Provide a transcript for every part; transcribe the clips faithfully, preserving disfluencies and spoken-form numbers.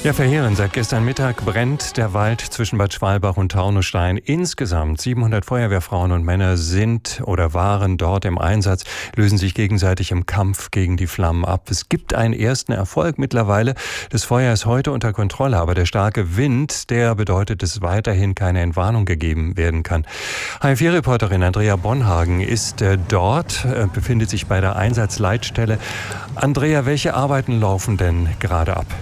Ja, verheerend. Seit gestern Mittag brennt der Wald zwischen Bad Schwalbach und Taunusstein. Insgesamt siebenhundert Feuerwehrfrauen und Männer sind oder waren dort im Einsatz, lösen sich gegenseitig im Kampf gegen die Flammen ab. Es gibt einen ersten Erfolg mittlerweile. Das Feuer ist heute unter Kontrolle, aber der starke Wind, der bedeutet, dass weiterhin keine Entwarnung gegeben werden kann. H vier Reporterin Andrea Bonhagen ist äh, dort, äh, befindet sich bei der Einsatzleitstelle. Andrea, welche Arbeiten laufen denn gerade ab?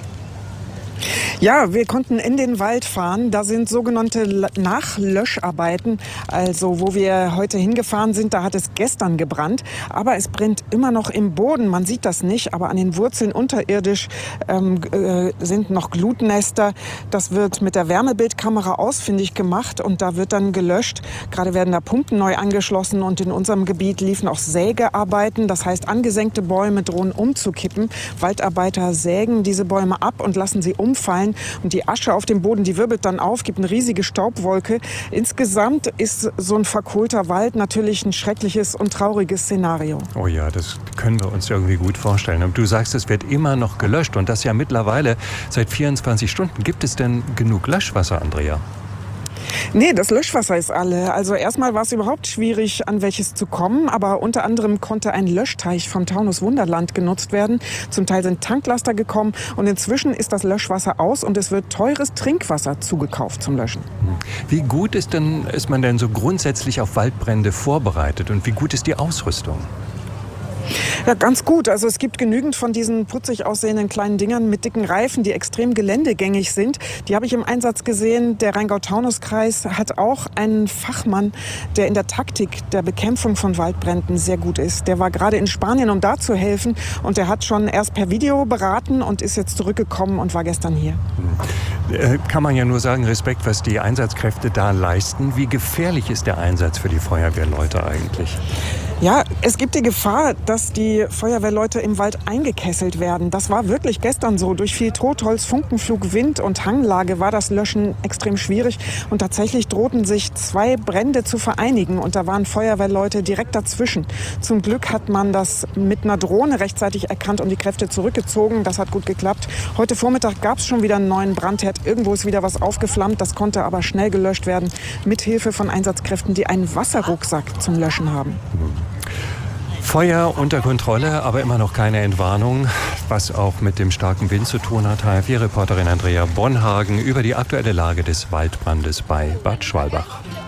Ja, wir konnten in den Wald fahren. Da sind sogenannte Nachlöscharbeiten. Also wo wir heute hingefahren sind, da hat es gestern gebrannt. Aber es brennt immer noch im Boden. Man sieht das nicht, aber an den Wurzeln unterirdisch ähm, äh, sind noch Glutnester. Das wird mit der Wärmebildkamera ausfindig gemacht und da wird dann gelöscht. Gerade werden da Pumpen neu angeschlossen und in unserem Gebiet liefen auch Sägearbeiten. Das heißt, angesenkte Bäume drohen umzukippen. Waldarbeiter sägen diese Bäume ab und lassen sie umfallen. Und die Asche auf dem Boden, die wirbelt dann auf, gibt eine riesige Staubwolke. Insgesamt ist so ein verkohlter Wald natürlich ein schreckliches und trauriges Szenario. Oh ja, das können wir uns irgendwie gut vorstellen. Und du sagst, es wird immer noch gelöscht und das ja mittlerweile seit vierundzwanzig Stunden. Gibt es denn genug Löschwasser, Andrea? Nee, das Löschwasser ist alle. Also erstmal war es überhaupt schwierig, an welches zu kommen. Aber unter anderem konnte ein Löschteich vom Taunus Wunderland genutzt werden. Zum Teil sind Tanklaster gekommen. Und inzwischen ist das Löschwasser aus und es wird teures Trinkwasser zugekauft zum Löschen. Wie gut ist, denn, ist man denn so grundsätzlich auf Waldbrände vorbereitet? Und wie gut ist die Ausrüstung? Ja, ganz gut. Also es gibt genügend von diesen putzig aussehenden kleinen Dingern mit dicken Reifen, die extrem geländegängig sind. Die habe ich im Einsatz gesehen. Der Rheingau-Taunus-Kreis hat auch einen Fachmann, der in der Taktik der Bekämpfung von Waldbränden sehr gut ist. Der war gerade in Spanien, um da zu helfen. Und der hat schon erst per Video beraten und ist jetzt zurückgekommen und war gestern hier. Kann man ja nur sagen, Respekt, was die Einsatzkräfte da leisten. Wie gefährlich ist der Einsatz für die Feuerwehrleute eigentlich? Ja, es gibt die Gefahr, dass die Feuerwehrleute im Wald eingekesselt werden. Das war wirklich gestern so. Durch viel Totholz, Funkenflug, Wind und Hanglage war das Löschen extrem schwierig. Und tatsächlich drohten sich zwei Brände zu vereinigen. Und da waren Feuerwehrleute direkt dazwischen. Zum Glück hat man das mit einer Drohne rechtzeitig erkannt und die Kräfte zurückgezogen. Das hat gut geklappt. Heute Vormittag gab es schon wieder einen neuen Brandherd. Irgendwo ist wieder was aufgeflammt. Das konnte aber schnell gelöscht werden. Mit Hilfe von Einsatzkräften, die einen Wasserrucksack zum Löschen haben. Feuer unter Kontrolle, aber immer noch keine Entwarnung, was auch mit dem starken Wind zu tun hat. H vier Reporterin Andrea Bonhagen über die aktuelle Lage des Waldbrandes bei Bad Schwalbach.